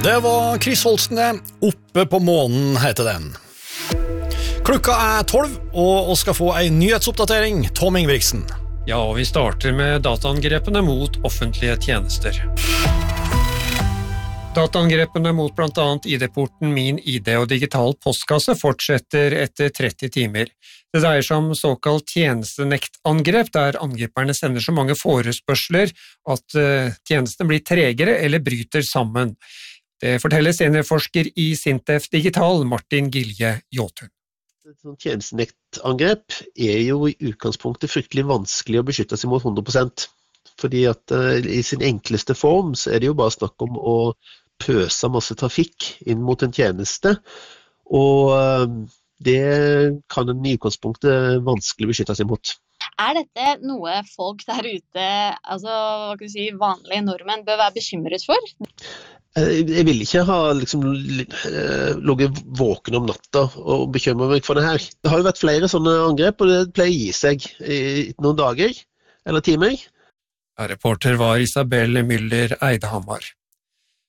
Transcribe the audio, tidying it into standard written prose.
Det var Chris Holsten det. Oppe på månen heter den. Klokka 12, og vi skal få en nyhetsoppdatering. Tom Ingvrigsen. Ja, og vi starter med dataangrepene mot offentlige tjenester. Dataangrepene mot blant annet ID-porten Min ID og digital postkasse fortsetter etter 30 timer. Det dreier seg om såkalt tjenestenektangrep, der angriperne sender så mange forespørsler at tjenestene blir tregere eller bryter sammen. Det forteller seniorforsker i Sintef Digital, Martin Gilje Jåtun. Et tjenestenektangrep jo i utgangspunktet fryktelig vanskelig å beskytte seg mot 100%. Fordi at i sin enkleste form så det jo bare snakk om å pøse masse trafikk inn mot en tjeneste, og det kan en i utgangspunktet vanskelig beskytte seg mot. Dette noe folk der ute, altså hva kan du si, vanlige nordmenn, bør være bekymret for? Jeg vil ikke ha ligget våken om natta og bekymre meg for det her. Det har jo vært flere sånne angrep, og det pleier å gi seg i noen dager eller timer. Reporter var Isabel Müller Eidehammar.